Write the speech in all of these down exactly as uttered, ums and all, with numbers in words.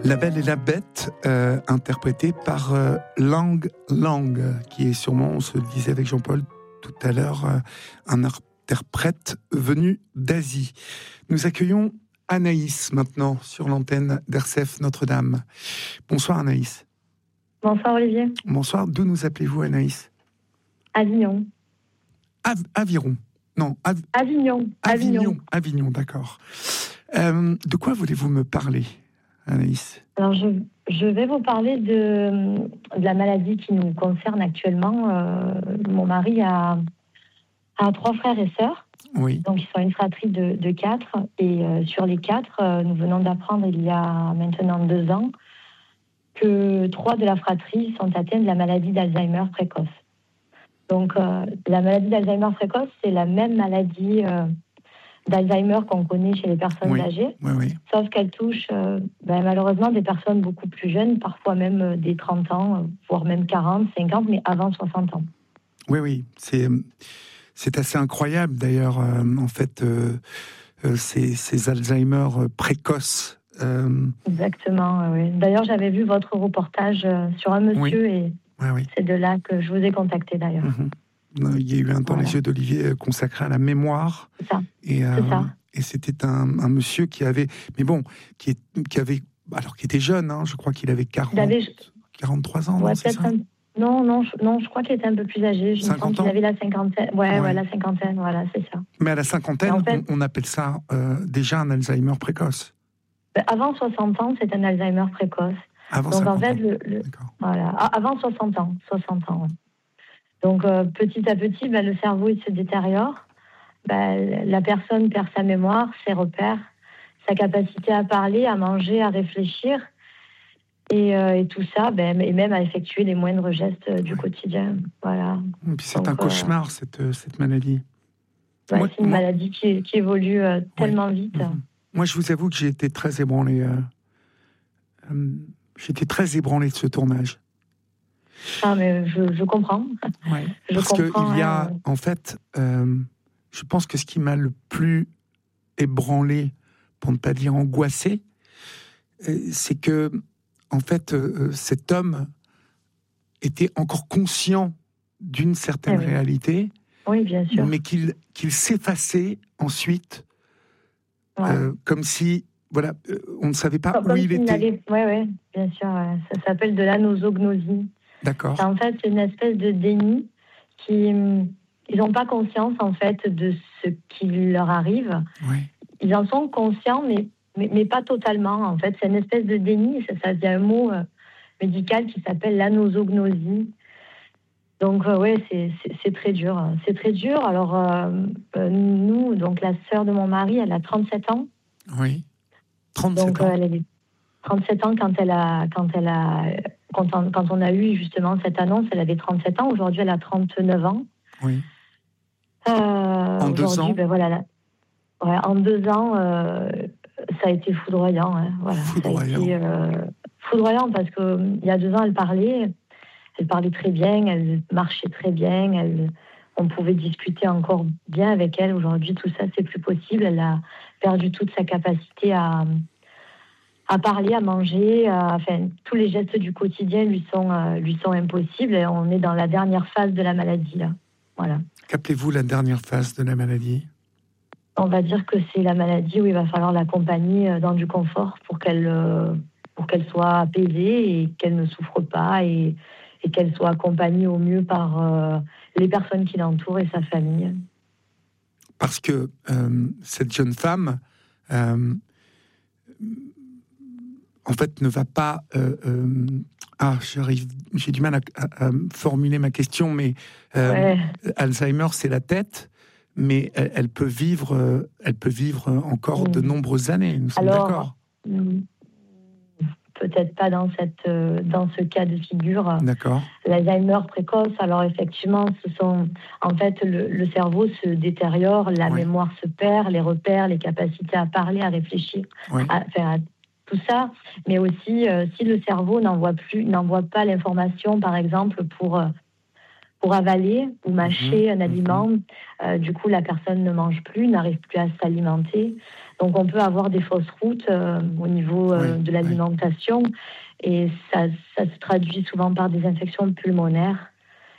La Belle et la Bête, euh, interprétée par euh, Lang Lang, qui est sûrement, on se le disait avec Jean-Paul tout à l'heure, euh, un interprète venu d'Asie. Nous accueillons Anaïs maintenant sur l'antenne d'R C F Notre-Dame. Bonsoir Anaïs. Bonsoir Olivier. Bonsoir, d'où nous appelez-vous Anaïs? Avignon. Av- Aviron. Non, Av- Avignon. Avignon. Avignon, Avignon, d'accord. Euh, de quoi voulez-vous me parler, Anaïs? Alors, je, je vais vous parler de, de la maladie qui nous concerne actuellement. Euh, mon mari a, a trois frères et sœurs. Oui. Donc, ils sont une fratrie de, de quatre. Et euh, sur les quatre, euh, nous venons d'apprendre il y a maintenant deux ans que trois de la fratrie sont atteints de la maladie d'Alzheimer précoce. Donc, euh, la maladie d'Alzheimer précoce, c'est la même maladie euh, d'Alzheimer qu'on connaît chez les personnes Oui. âgées, Oui, oui. sauf qu'elle touche euh, ben, malheureusement des personnes beaucoup plus jeunes, parfois même euh, des trente ans, euh, voire même quarante, cinquante, mais avant soixante ans. Oui, oui, c'est, c'est assez incroyable d'ailleurs, euh, en fait, euh, euh, ces, ces Alzheimer euh, précoces. Euh... Exactement, euh, oui. D'ailleurs, j'avais vu votre reportage euh, sur un monsieur Oui. et Oui, oui. c'est de là que je vous ai contacté d'ailleurs. Mm-hmm. Il y a eu un Dans Voilà. les yeux d'Olivier consacré à la mémoire. C'est ça. Et, euh, C'est ça. et c'était un, un monsieur qui avait, mais bon, qui, est, qui avait, alors qui était jeune, hein, je crois qu'il avait quarante, avait... quarante-trois ans, ouais, non, c'est ça un... Non, non, je, non, je crois qu'il était un peu plus âgé. Je me sens qu'il avait la cinquantaine. Ouais, ouais, ouais, la cinquantaine, voilà, c'est ça. Mais à la cinquantaine, en fait, on, on appelle ça euh, déjà un Alzheimer précoce. Avant soixante ans, c'est un Alzheimer précoce. Avant Donc cinquante en fait, ans. le, le, voilà, avant soixante ans, soixante ans. Ouais. Donc euh, petit à petit, bah, le cerveau il se détériore. Bah, la personne perd sa mémoire, ses repères, sa capacité à parler, à manger, à réfléchir. Et, euh, et tout ça, ben, et même à effectuer les moindres gestes euh, du ouais. quotidien. Voilà. Et puis c'est Donc, un cauchemar, euh, cette, cette maladie. Ouais, moi, c'est une moi... maladie qui, qui évolue euh, tellement ouais. vite. Mmh. Moi, je vous avoue que j'ai été très ébranlé. Euh, euh, j'ai été très ébranlé de ce tournage. Ah, mais je, je comprends. Ouais, je parce qu'il y a, hein, en fait, euh, je pense que ce qui m'a le plus ébranlé, pour ne pas dire angoissé, euh, c'est que en fait, euh, cet homme était encore conscient d'une certaine oui. réalité, oui, bien sûr. mais qu'il, qu'il s'effaçait ensuite, ouais. euh, comme si, voilà, euh, on ne savait pas comme où il était. Oui, oui, bien sûr. Ouais. Ça s'appelle de l'anosognosie. D'accord. C'est en fait une espèce de déni qui, ils n'ont pas conscience en fait de ce qui leur arrive. Oui. Ils en sont conscients, mais Mais, mais pas totalement, en fait. C'est une espèce de déni. Ça, ça vient un mot euh, médical qui s'appelle l'anosognosie. Donc, euh, oui, c'est, c'est, c'est très dur. C'est très dur. Alors, euh, euh, nous, donc la sœur de mon mari, elle a trente-sept ans. Oui. trente-sept donc, ans. Euh, elle avait trente-sept ans quand elle a... Quand, elle a quand, on, quand on a eu, justement, cette annonce, elle avait trente-sept ans. Aujourd'hui, elle a trente-neuf ans. Oui. Euh, en deux ans ben, voilà, là, ouais, en deux ans... Euh, ça a été foudroyant, hein, voilà. Foudroyant. Ça a été euh, foudroyant parce que euh, il y a deux ans, elle parlait, elle parlait très bien, elle marchait très bien, elle, on pouvait discuter encore bien avec elle. Aujourd'hui, tout ça, c'est plus possible. Elle a perdu toute sa capacité à, à parler, à manger, à, enfin, tous les gestes du quotidien lui sont, euh, lui sont impossibles. Et on est dans la dernière phase de la maladie, là. Voilà. Qu'appelez-vous la dernière phase de la maladie ? On va dire que c'est la maladie où il va falloir l'accompagner dans du confort pour qu'elle, pour qu'elle soit apaisée et qu'elle ne souffre pas et, et qu'elle soit accompagnée au mieux par euh, les personnes qui l'entourent et sa famille. Parce que euh, cette jeune femme, euh, en fait, ne va pas... Euh, euh, ah, j'arrive, j'ai du mal à, à, à formuler ma question, mais euh, ouais. Alzheimer, c'est la tête. Mais elle, elle peut vivre, euh, elle peut vivre encore mmh. de nombreuses années. Nous sommes Alors, d'accord. Mmh, peut-être pas dans cette, euh, dans ce cas de figure. D'accord. L'Alzheimer précoce. Alors effectivement, ce sont, en fait, le, le cerveau se détériore, la oui. mémoire se perd, les repères, les capacités à parler, à réfléchir, oui. à, enfin, à tout ça. Mais aussi, euh, si le cerveau n'envoie plus, n'envoie pas l'information, par exemple, pour euh, pour avaler ou mâcher mmh, un aliment. Mmh. Euh, du coup, la personne ne mange plus, n'arrive plus à s'alimenter. Donc on peut avoir des fausses routes euh, au niveau euh, oui, de l'alimentation oui. et ça, ça se traduit souvent par des infections pulmonaires.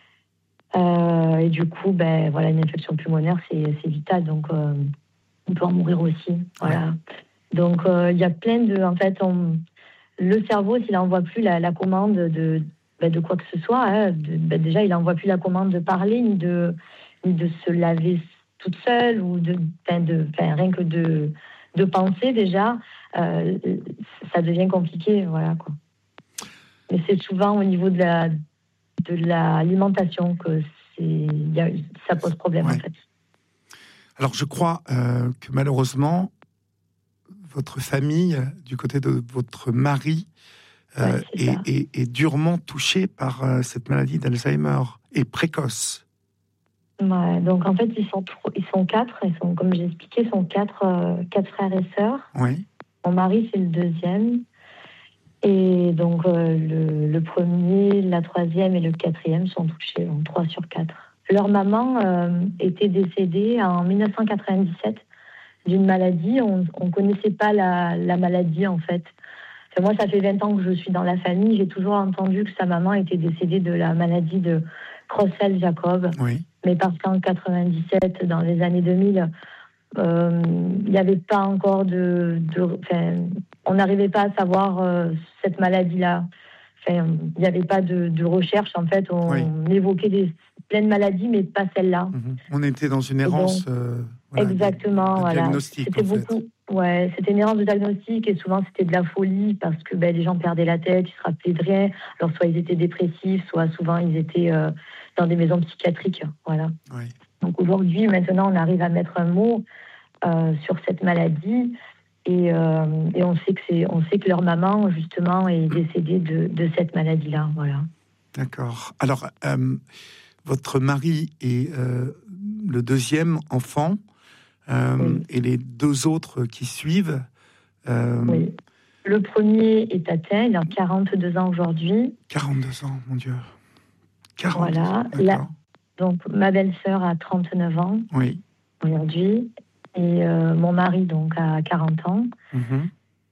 Euh, et du coup, ben, voilà, une infection pulmonaire, c'est, c'est vital, donc euh, on peut en mourir aussi. Voilà. Oui. Donc il euh, y a plein de... En fait, on, le cerveau, s'il n'envoie plus la, la commande de, ben, de quoi que ce soit, hein, de, ben, déjà, il n'envoie plus la commande de parler, ni de, ni de se laver toute seule, ou de, ben, de, ben, rien que de, de penser déjà, euh, ça devient compliqué. Voilà, quoi. Mais c'est souvent au niveau de la... de l'alimentation que c'est, y a, ça pose problème ouais. en fait. Alors je crois euh, que malheureusement votre famille, du côté de votre mari, euh, ouais, est, est, est durement touchée par euh, cette maladie d'Alzheimer et précoce. Ouais, donc en fait ils sont trop, ils sont quatre, ils sont comme j'ai expliqué, ils sont quatre, euh, quatre frères et sœurs. Oui. Mon mari c'est le deuxième. Et donc, euh, le, le premier, la troisième et le quatrième sont touchés, donc trois sur quatre. Leur maman euh, était décédée en dix-neuf cent quatre-vingt-dix-sept d'une maladie. On ne connaissait pas la, la maladie, en fait. Enfin, moi, ça fait vingt ans que je suis dans la famille. J'ai toujours entendu que sa maman était décédée de la maladie de Creutzfeldt-Jakob. Oui. Mais parce qu'en quatre-vingt-dix-sept, dans les années deux mille, il euh, n'y avait pas encore de... de on n'arrivait pas à savoir euh, cette maladie-là. Enfin, il n'y avait pas de, de recherche, en fait. On, oui. on évoquait des, plein de maladies, mais pas celle-là. Mm-hmm. On était dans une errance donc, euh, voilà, exactement, de, de voilà. diagnostic, c'était en beaucoup, fait. Ouais, c'était une errance de diagnostic et souvent c'était de la folie parce que ben, les gens perdaient la tête, ils se rappelaient de rien. Alors soit ils étaient dépressifs, soit souvent ils étaient euh, dans des maisons psychiatriques. Voilà. Oui. Donc aujourd'hui, maintenant, on arrive à mettre un mot euh, sur cette maladie. Et, euh, et on sait que c'est, on sait que leur maman justement est décédée de, de cette maladie-là, voilà. D'accord. Alors, euh, votre mari est euh, le deuxième enfant euh, oui. et les deux autres qui suivent. Euh... Oui. Le premier est atteint, il a quarante-deux ans aujourd'hui. quarante-deux ans, mon Dieu. quarante-deux voilà. ans, d'accord. La, donc ma belle-sœur a trente-neuf ans oui. aujourd'hui. Et euh, mon mari, donc, a quarante ans. Mm-hmm.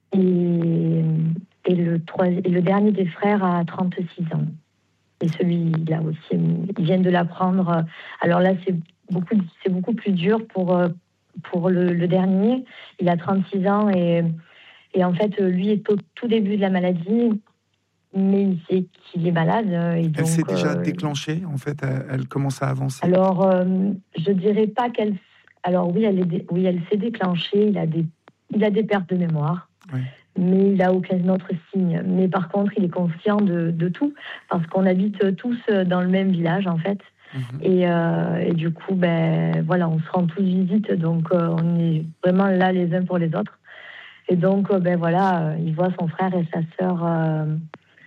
Et, et, le trois, et le dernier des frères a trente-six ans. Et celui-là aussi, ils viennent de l'apprendre. Alors là, c'est beaucoup, c'est beaucoup plus dur pour, pour le, le dernier. Il a trente-six ans et, et en fait, lui est au tout début de la maladie, mais il sait qu'il est malade. Et donc, elle s'est déjà euh, déclenchée, en fait, elle, elle commence à avancer. Alors, euh, je dirais pas qu'elle... Alors oui, elle, est dé... oui, elle s'est déclenchée, il a des, il a des pertes de mémoire, oui. mais il n'a aucun autre signe. Mais par contre, il est conscient de, de tout, parce qu'on habite tous dans le même village, en fait. Mm-hmm. Et, euh, et du coup, ben, voilà, on se rend tous visite, donc euh, on est vraiment là les uns pour les autres. Et donc, euh, ben, voilà, euh, il voit son frère et sa sœur euh,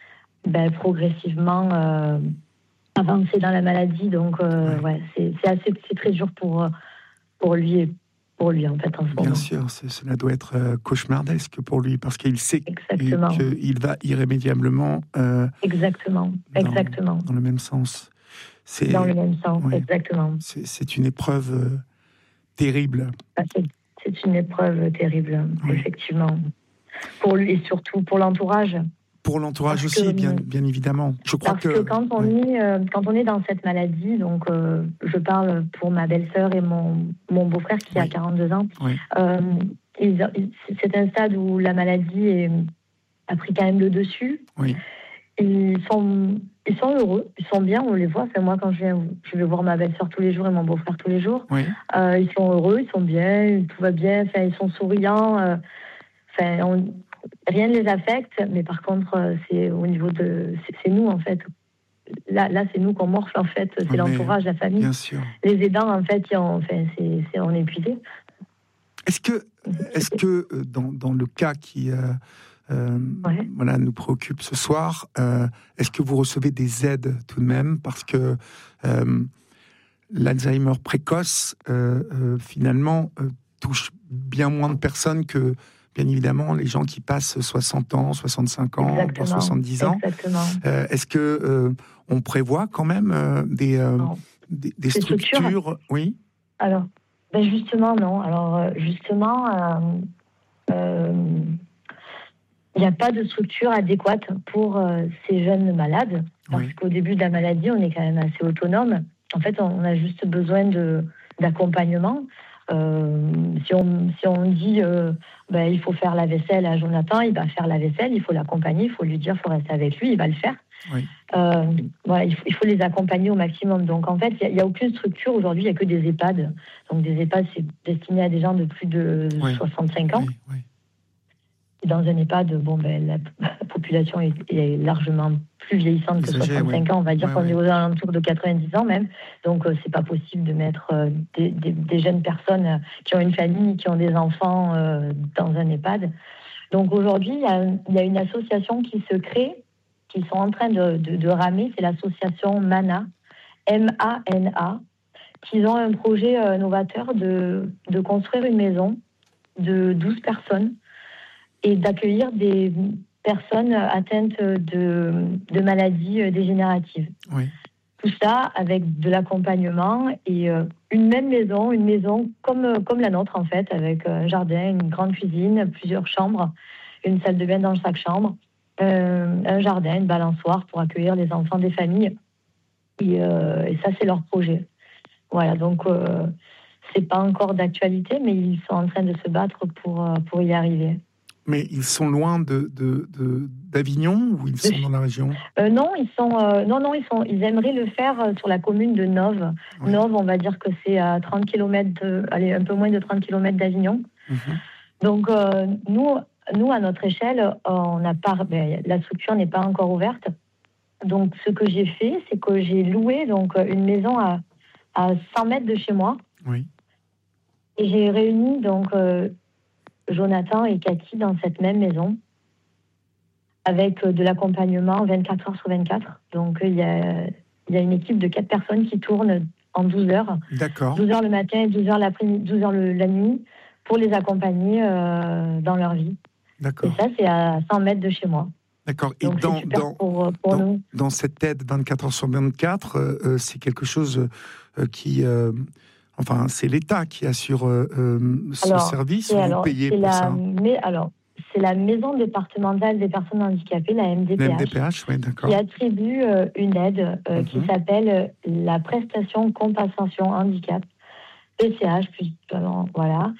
ben, progressivement euh, avancer dans la maladie. Donc, euh, ouais. Ouais, c'est, c'est, assez, c'est très dur pour... Euh, pour lui et pour lui en fait en ce Bien moment. sûr, cela doit être euh, cauchemardesque pour lui parce qu'il sait Exactement. qu'il va irrémédiablement euh, exactement dans, exactement dans le même sens. C'est dans le même sens ouais. exactement. C'est, c'est une épreuve euh, terrible. Ah, c'est, c'est une épreuve terrible oui. effectivement pour lui et surtout pour l'entourage. Pour l'entourage parce aussi, que, bien, bien évidemment. Je crois parce que, que quand on ouais. est euh, quand on est dans cette maladie, donc euh, je parle pour ma belle-sœur et mon mon beau-frère qui oui. a quarante-deux ans. Oui. Euh, ils, c'est un stade où la maladie est, a pris quand même le dessus. Oui. Ils sont ils sont heureux, ils sont bien, on les voit. Enfin, moi, quand je viens, je vais voir ma belle-sœur tous les jours et mon beau-frère tous les jours. Oui. Euh, ils sont heureux, ils sont bien, tout va bien. Enfin, ils sont souriants. Euh, enfin, on, rien ne les affecte, mais par contre, c'est au niveau de, c'est, c'est nous en fait. Là, là, c'est nous qu'on morfle en fait. C'est mais l'entourage, la famille. Bien sûr. Les aidants en fait, ont, enfin, c'est, c'est on est épuisé. Est-ce que, est-ce que dans, dans le cas qui, euh, euh, ouais. voilà, nous préoccupe ce soir, euh, est-ce que vous recevez des aides tout de même parce que euh, l'Alzheimer précoce, euh, euh, finalement, euh, touche bien moins de personnes que bien évidemment, les gens qui passent soixante ans, soixante-cinq ans, exactement, soixante-dix ans. Exactement. Euh, est-ce que euh, on prévoit quand même euh, des, euh, des, des structures, structures oui. Alors, Ben justement, non. Alors, justement, euh, euh, il n'y a pas de structure adéquate pour euh, ces jeunes malades. Parce oui. qu'au début de la maladie, on est quand même assez autonome. En fait, on a juste besoin de, d'accompagnement. Euh, si, on, si on dit euh, ben, il faut faire la vaisselle à Jonathan, il va faire la vaisselle, il faut l'accompagner, il faut lui dire il faut rester avec lui, il va le faire. Oui. Euh, voilà, il faut, il faut les accompagner au maximum. Donc en fait, il n'y a, a aucune structure aujourd'hui, il n'y a que des EHPAD. Donc des EHPAD, c'est destiné à des gens de plus de oui. soixante-cinq ans. Oui, oui. Et dans un EHPAD, bon, ben, la population est, est largement plus vieillissante que soixante-cinq oui. ans. On va dire ouais, qu'on ouais. est aux alentours de quatre-vingt-dix ans même. Donc euh, c'est pas possible de mettre euh, des, des, des jeunes personnes qui ont une famille, qui ont des enfants euh, dans un EHPAD. Donc aujourd'hui, il y a, il y a une association qui se crée, qui sont en train de, de, de ramer, c'est l'association MANA, M A N A, qui ont un projet euh, novateur de, de construire une maison de douze personnes et d'accueillir des personnes atteintes de, de maladies dégénératives. Oui. Tout ça avec de l'accompagnement et euh, une même maison, une maison comme, comme la nôtre en fait, avec un jardin, une grande cuisine, plusieurs chambres, une salle de bain dans chaque chambre, euh, un jardin, une balançoire pour accueillir les enfants des familles. Et, euh, et ça, c'est leur projet. Voilà, donc euh, c'est pas encore d'actualité, mais ils sont en train de se battre pour, euh, pour y arriver. Mais ils sont loin de, de, de, d'Avignon ou ils sont dans la région euh, Non, ils sont euh, non non ils sont ils aimeraient le faire euh, sur la commune de Nove. Oui. Nove, on va dire que c'est à trente kilomètres, de, allez un peu moins de trente kilomètres d'Avignon. Mm-hmm. Donc euh, nous nous à notre échelle, on n'a pas ben, la structure n'est pas encore ouverte. Donc ce que j'ai fait, c'est que j'ai loué donc une maison à à cent mètres de chez moi. Oui. Et j'ai réuni donc euh, Jonathan et Cathy dans cette même maison avec de l'accompagnement vingt-quatre heures sur vingt-quatre. Donc il y a, il y a une équipe de quatre personnes qui tournent en douze heures. D'accord. douze heures le matin et douze heures l'après-midi, douze heures le, la nuit pour les accompagner euh, dans leur vie. D'accord. Et ça, c'est à cent mètres de chez moi. D'accord. Et donc, dans, dans, pour, pour dans, nous. dans cette aide vingt-quatre heures sur vingt-quatre, euh, c'est quelque chose euh, qui... Euh, enfin, c'est l'État qui assure euh, ce alors, service ou vous alors, payez pour la, ça mais, alors, c'est la Maison départementale des personnes handicapées, la M D P H, la M D P H oui, d'accord. qui attribue euh, une aide euh, mm-hmm. qui s'appelle la prestation compensation handicap, P C H, plus, voilà.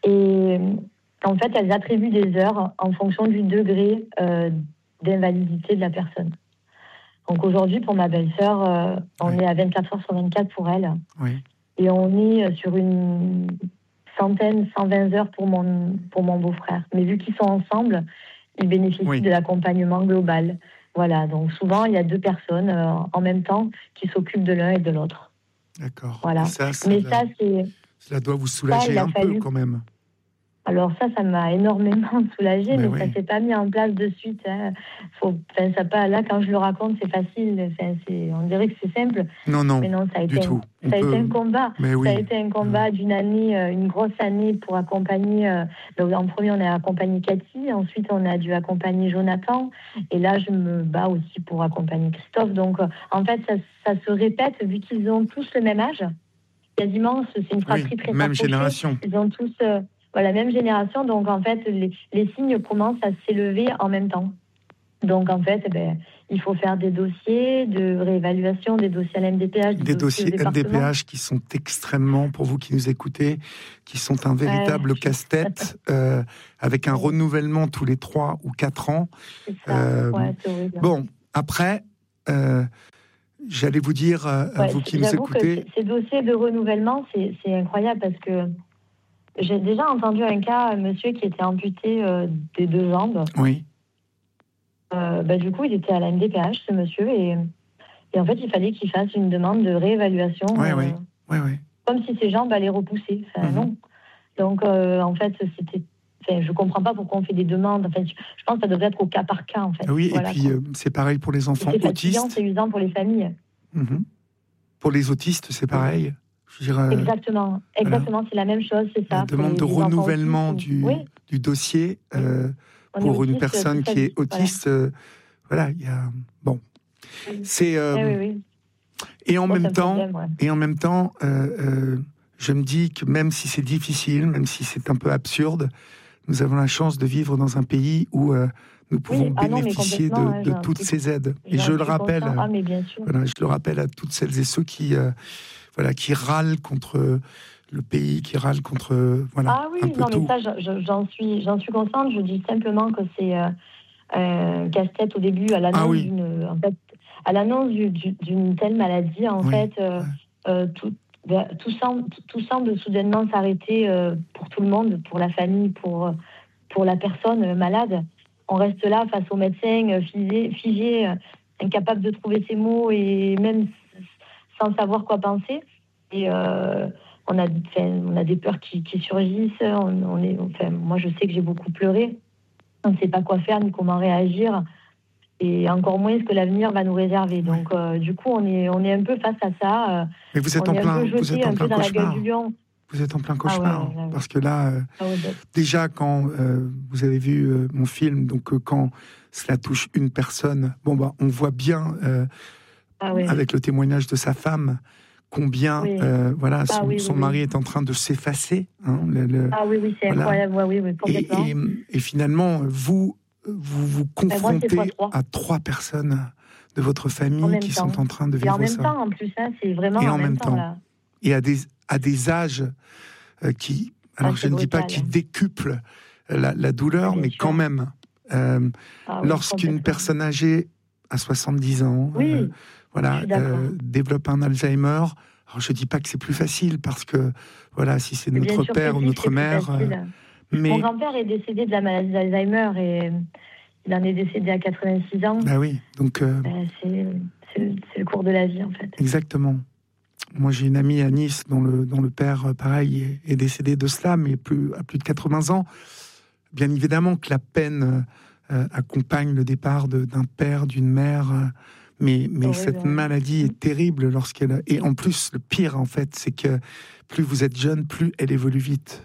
Et en fait, elles attribuent des heures en fonction du degré euh, d'invalidité de la personne. Donc aujourd'hui, pour ma belle-sœur, euh, on oui. est à vingt-quatre heures sur vingt-quatre pour elle. Oui. Et on est sur une centaine, cent vingt heures pour mon, pour mon beau-frère. Mais vu qu'ils sont ensemble, ils bénéficient oui. de l'accompagnement global. Voilà, donc souvent, il y a deux personnes euh, en même temps qui s'occupent de l'un et de l'autre. D'accord. Voilà. Ça, ça Mais va... ça, c'est... Cela doit vous soulager ça, un fallu... peu quand même. Alors ça, ça m'a énormément soulagée, mais, mais oui. ça ne s'est pas mis en place de suite. Hein. Faut, ça pas, là, quand je le raconte, c'est facile. Enfin, c'est, on dirait que c'est simple. Non, non, mais non, ça a du été, tout. Un, ça a peut... été un combat. Mais oui. Ça a été un combat d'une année, une grosse année pour accompagner. Euh, donc, en premier, on a accompagné Cathy. Ensuite, on a dû accompagner Jonathan. Et là, je me bats aussi pour accompagner Christophe. Donc, euh, en fait, ça, ça se répète vu qu'ils ont tous le même âge. Quasiment, c'est une fratrie oui, très même rapprochée. Génération. Ils ont tous... Euh, Voilà, la même génération, donc en fait, les, les signes commencent à s'élever en même temps. Donc en fait, eh ben, il faut faire des dossiers de réévaluation, des dossiers à l'M D P H, des, des dossiers, dossiers M D P H qui sont extrêmement, pour vous qui nous écoutez, qui sont un véritable ouais. casse-tête, euh, avec un renouvellement tous les trois ou quatre ans. C'est ça, euh, ouais, c'est horrible. Bon, après... Euh, J'allais vous dire, euh, ouais, vous qui nous écoutez... Que ces dossiers de renouvellement, c'est, c'est incroyable parce que j'ai déjà entendu un cas, un monsieur qui était amputé euh, des deux jambes. Oui. Euh, bah, du coup, il était à la M D P H, ce monsieur, et, et en fait, il fallait qu'il fasse une demande de réévaluation. Oui, euh, oui, oui, oui. Comme si ses jambes allaient repousser. Enfin, mm-hmm. non. Donc, euh, en fait, c'était... Enfin, je ne comprends pas pourquoi on fait des demandes. Enfin, je pense que ça devrait être au cas par cas, en fait. Oui, voilà, et puis euh, c'est pareil pour les enfants c'est autistes. C'est usant pour les familles. Mm-hmm. Pour les autistes, c'est pareil. Je dirais, euh, exactement, exactement, voilà. C'est la même chose, c'est ça. La demande les, de renouvellement du, oui. du dossier oui. euh, pour une autiste, personne qui est autiste. Voilà, euh, voilà il y a... Bon. Oui. C'est... Euh, oui, oui, oui. Et en, même temps, problème, ouais. et en même temps, euh, euh, je me dis que même si c'est difficile, même si c'est un peu absurde, nous avons la chance de vivre dans un pays où euh, nous pouvons oui. ah non, bénéficier de, hein, de toutes suis, ces aides. Et je le rappelle, ah, mais bien sûr. Voilà, je le rappelle à toutes celles et ceux qui, euh, voilà, qui râlent contre le pays, qui râlent contre, voilà, ah oui, un peu non, tout. mais ça, j'en suis, j'en suis consciente. Je dis simplement que c'est euh, un casse-tête au début à l'annonce ah oui. d'une, en fait, à l'annonce d'une telle maladie, en oui. fait, euh, ouais. euh, tout, ben, tout semble, tout semble soudainement s'arrêter euh, pour tout le monde, pour la famille, pour pour la personne malade. On reste là face au médecin, figé, figé, incapable de trouver ses mots et même sans savoir quoi penser. Et euh, on, a, on a des peurs qui, qui surgissent. On, on est, enfin, moi, je sais que j'ai beaucoup pleuré. On ne sait pas quoi faire ni comment réagir. Et encore moins ce que l'avenir va nous réserver. Donc, euh, du coup, on est, on est un peu face à ça. Mais vous êtes on en est plein, un peu jeté vous êtes en un plein peu dans cauchemar. la gueule du lion. Vous êtes en plein cauchemar. Ah ouais, là, ouais. Parce que là, euh, ah ouais, bah... déjà, quand euh, vous avez vu euh, mon film, donc euh, quand cela touche une personne, bon, bah, on voit bien, euh, ah ouais. avec le témoignage de sa femme, combien oui. euh, voilà, son, ah oui, son oui, mari oui. est en train de s'effacer. Hein, le, le, ah oui, oui, c'est voilà. incroyable. Ouais, oui, oui, complètement. Et, et, et finalement, vous vous, vous confrontez à trois personnes de votre famille qui temps. sont en train de vivre et en même ça. temps, en plus, hein, c'est vraiment et en, en même temps. temps là. Et à des, à des âges euh, qui, alors ah, je ne brutal, dis pas qui hein. décuplent la, la douleur, Bien mais sûr. quand même, euh, ah, oui, lorsqu'une personne âgée à soixante-dix ans, oui, euh, voilà, euh, développe un Alzheimer, alors je ne dis pas que c'est plus facile parce que, voilà, si c'est notre père ou notre mère. Euh, mais... Mon grand-père est décédé de la maladie d'Alzheimer et il en est décédé à quatre-vingt-six ans. Bah oui, donc. Euh... Bah, c'est, c'est, c'est le cours de la vie, en fait. Exactement. Moi, j'ai une amie à Nice dont le, dont le père, pareil, est, est décédé de cela, mais plus, à plus de quatre-vingts ans. Bien évidemment que la peine euh, accompagne le départ de, d'un père, d'une mère, euh, mais, mais oui, cette oui. maladie est terrible lorsqu'elle... Et en plus, le pire, en fait, c'est que plus vous êtes jeune, plus elle évolue vite.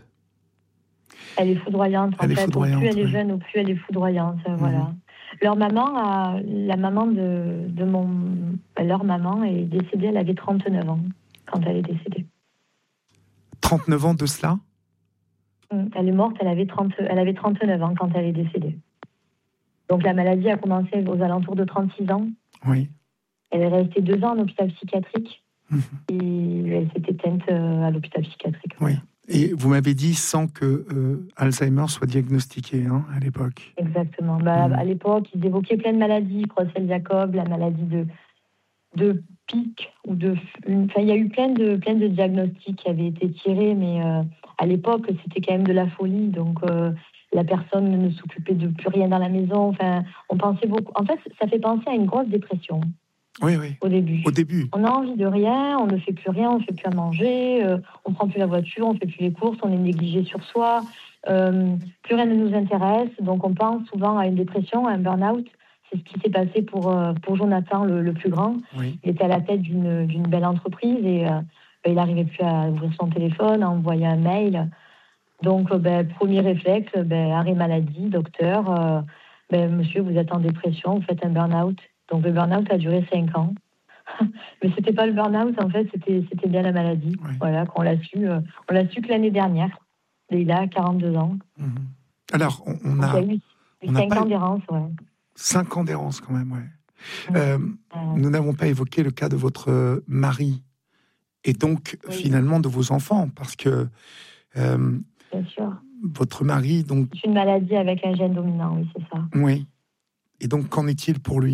Elle est foudroyante, en elle fait. Est foudroyante, plus elle est ouais. jeune, au plus elle est foudroyante, mmh. voilà. Leur maman, a, la maman de, de mon... Leur maman est décédée, elle avait trente-neuf ans quand elle est décédée. trente-neuf ans de cela ? Elle est morte, elle avait, trente, elle avait trente-neuf ans quand elle est décédée. Donc la maladie a commencé aux alentours de trente-six ans. Oui. Elle est restée deux ans en hôpital psychiatrique mmh. et elle s'est éteinte à l'hôpital psychiatrique. Oui. Et vous m'avez dit sans que euh, Alzheimer soit diagnostiqué hein, à l'époque. Exactement. Bah, mmh. À l'époque, ils évoquaient plein de maladies, Creutzfeldt-Jakob, la maladie de, de Pic, ou de, une, enfin, il y a eu plein de, plein de diagnostics qui avaient été tirés, mais euh, à l'époque, c'était quand même de la folie. Donc, euh, la personne ne s'occupait de plus rien dans la maison. Enfin, on pensait beaucoup. En fait, ça fait penser à une grosse dépression. Oui, oui. Au début. Au début. On a envie de rien, on ne fait plus rien, on ne fait plus à manger, euh, on ne prend plus la voiture, on ne fait plus les courses, on est négligé sur soi, euh, plus rien ne nous intéresse. Donc on pense souvent à une dépression, à un burn-out. C'est ce qui s'est passé pour, euh, pour Jonathan, le, le plus grand. Oui. Il était à la tête d'une, d'une belle entreprise et euh, ben, il n'arrivait plus à ouvrir son téléphone, à envoyer un mail. Donc, ben, premier réflexe, ben, arrêt maladie, docteur. Euh, ben, monsieur, vous êtes en dépression, vous faites un burn-out. Donc le burn-out a duré cinq ans. Mais c'était pas le burn-out, en fait, c'était, c'était bien la maladie. Oui. Voilà, qu'on l'a su, euh, on l'a su que l'année dernière. Et il a quarante-deux ans. Mmh. Alors, on, on Donc, a... il y a eu on cinq pas... ans d'errance, ouais. cinq ans d'errance, quand même, ouais. Mmh. Euh, euh... Nous n'avons pas évoqué le cas de votre mari et donc, oui. finalement, de vos enfants, parce que... Euh, bien sûr. Votre mari, donc... C'est une maladie avec un gène dominant, oui, c'est ça. Oui. Et donc, qu'en est-il pour lui ?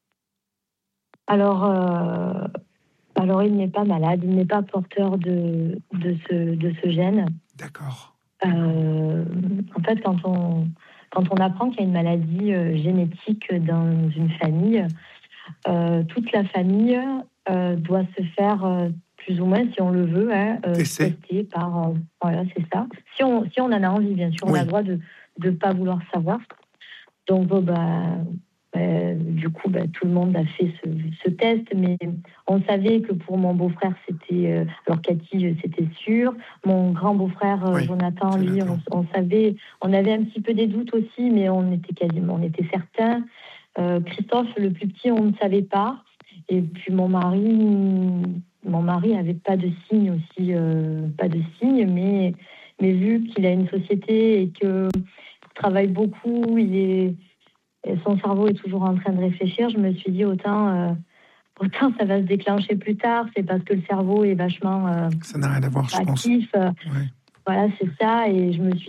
Alors, euh, alors, il n'est pas malade, il n'est pas porteur de, de, ce, de ce gène. D'accord. Euh, en fait, quand on, quand on apprend qu'il y a une maladie euh, génétique dans une famille, euh, toute la famille euh, doit se faire euh, plus ou moins, si on le veut, hein, euh, tester par... Euh, voilà, c'est ça. Si on, si on en a envie, bien sûr, on oui. a le droit de ne pas vouloir savoir. Donc, bon, bah... Euh, du coup, bah, tout le monde a fait ce, ce test, mais on savait que pour mon beau-frère, c'était... Euh, alors, Cathy, c'était sûr. Mon grand beau-frère, euh, oui, Jonathan, lui, on, on savait... On avait un petit peu des doutes aussi, mais on était quasiment... On était certains. Euh, Christophe, le plus petit, on ne savait pas. Et puis, mon mari mon mari n'avait pas de signes aussi, euh, pas de signes, mais, mais vu qu'il a une société et qu'il travaille beaucoup, il est, et son cerveau est toujours en train de réfléchir, je me suis dit autant, euh, autant ça va se déclencher plus tard, c'est parce que le cerveau est vachement euh, Ça n'a rien à voir, je pense. actif. Ouais. Voilà, c'est ça, et je me suis